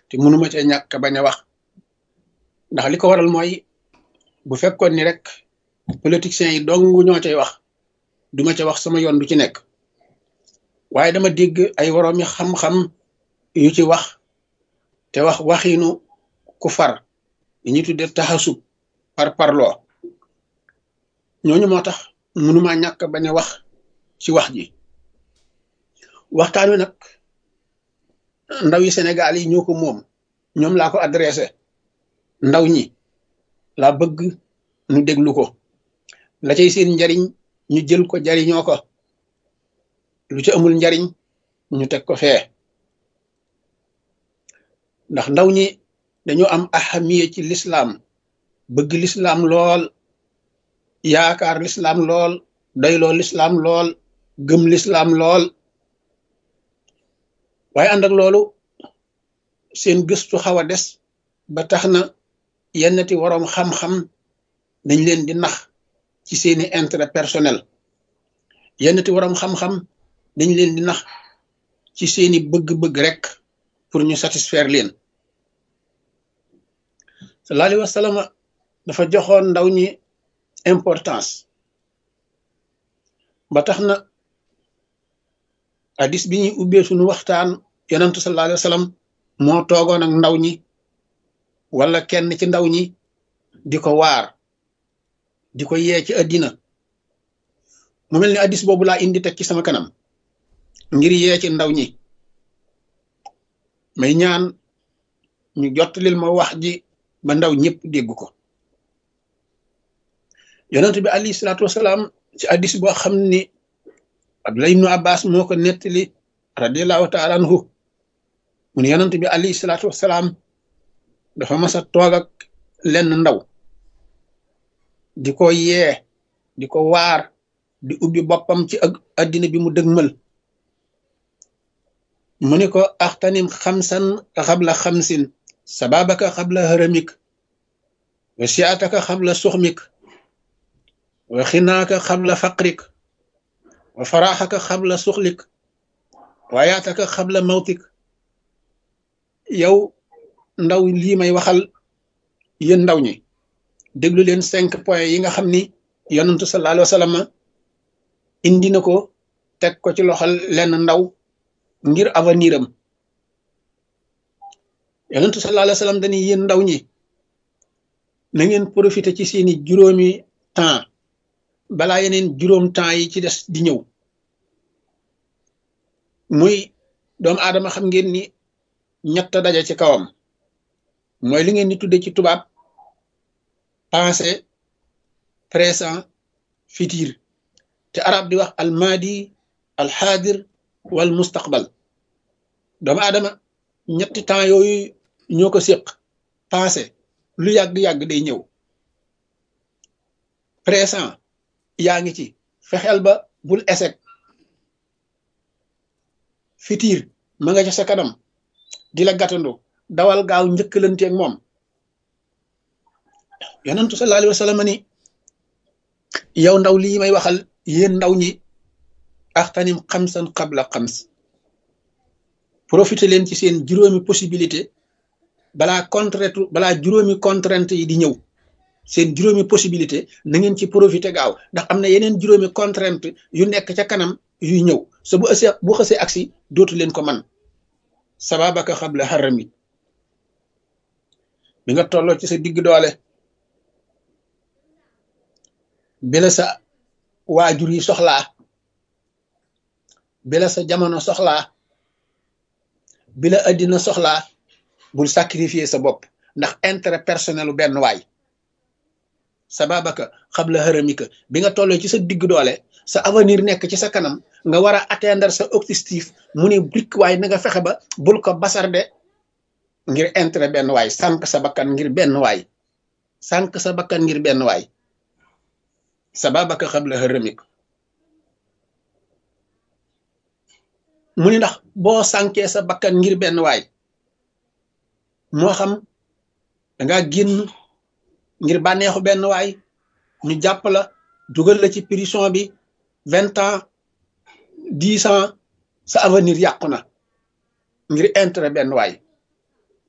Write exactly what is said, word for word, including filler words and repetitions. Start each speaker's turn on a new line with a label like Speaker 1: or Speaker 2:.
Speaker 1: te mënuma ca ñàkk bañ a wax ndax li ko waral mooy bu fekkoon ni rek politiciens yi dong ñoo cay wax duma ca wax sama yoon du ci nekk waaye dama dégg ay woroomi xam-xam yu ci wax te wax waxiinu ku far yi ñuy tudde taxasub par parloo ñooñu moo tax mënuma ñàkk bañ a wax ci wax ji waxtaan wi nag ndaw yi Sénégal yi ñoo ko moom ñoom laa ko adressé ndaw ñi laa bëgg ñu déglu ko la cay seen njariñ ñu jël ko jariñoo ko lu ci amul njariñ ñu teg ko fee ndax ndaw ñi dañoo am ahamiye ci lislaam bëgg lislaam lool yaakaar lislaam lool doyloo lislaam lool gëm lislaam lool waaye ànd ak loolu seen gëstu xaw a des ba tax na yennati waroom xam-xam dañ leen di nax ci seeni intérêt personnel yennati waroom xam-xam dañ leen di nax ci seeni bëgg-bëgg rek pour ñu satisfaire leen sallallahu alayhi wa sallam dafa joxoon ndaw ñi importance ba tax na hadis bi ñuy ubbee suñu waxtaan yonentu sallallahu alayhi wa sallam moo toogoon ak ndaw ñi wala kenn ci ndaw ñi di ko waar di ko yee ci àddina mu mel ni hadis boobu laa indi teg ci sama kanam ngir yee ci ndaw ñi may ñaan ñu jottalil ma wax ji ba ndaw ñëpp dégg ko yonent bi alayhi salaatu wasalaam ci hadis boo xam ni Abdullah ibnu Abbas moo ko nettali radiallahu taala anhu mu ne yonent bi alayhi salaatu wasalaam dafa mas a toog ak lenn ndaw di ko yee di ko waar di ubbi boppam ci ak addina bi mu dëgmal mu ni ko axtanim xamsan xabla xamsin sababaka xabla haramik wa siataka xabla suxmik wa xinaaka xabla faqrik wa faraxaka xabla suxlik wa yaataka xabla mawtik yow ndaw lii may waxal yéen ndaw ñi déglu leen cinq points yi nga xam ni yonentu sallallahu alayhi wa sallam indi na ko teg ko ci loxol lenn ndaw ngir avenir am yonentu sallallahu alayhi wa sallam dañuy yéen ndaw ñi na ngeen profiter ci seeni juróomi temps balaa yeneen juróom temps yi ci des di ñëw muy doomu aadama xam ngeen ni ñett daje ci kawam mooy li ngeen di tudde ci tubaab passé présent futur te arab di wax al madi al xaadir wal mustaqbal doomu aadama ñetti temps yooyu ñoo ko séq passé lu yàgg-yàgg day ñëw présent yaa ngi ci fexeel ba bul échec futur ma nga ca sa kanam di la gàttandu dawal gaaw njëkkalanteeg moom yonentu sallallahu alayhi wa sallam ni yow ndaw lii may waxal yéen ndaw ñi axtanim xamsan qabla xams profité leen ci seen juróomi possibilité balaa contrainte balaa juróomi contrainte yi di ñëw seen juróomi possibilité na ngeen ci profité gaaw ndax am na yeneen juróomi contrainte yu nekk ca kanam yuy ñëw sa bu ësee bu xësee aksi dootu leen ko man sababaka xabla harami bi nga tolloo ci sa digg doole bi la sa waajur yi soxlaa bi la sa jamono soxlaa bi la addina soxlaa bul sacrifier sa bopp ndax intérêt personnel u benn waay sababaka xabla haramika bi nga tolloo ci sa digg doole sa avenir nekk ci sa kanam nga war a atteindre sa objectif mu ne brik waay na nga fexe ba bul ko basarde ngir intérêt benn waay sànq sa bakkan ngir benn waay sànq sa bakkan ngir benn waay sababaka xabla haramika mu ni ndax boo sànkee sa bakkan ngir benn waay moo xam danga génn ngir bànneexu benn waay ñu jàpp la dugal la ci prison bi vingt ans dix ans sa avenir yàqu na ngir intérêt benn waay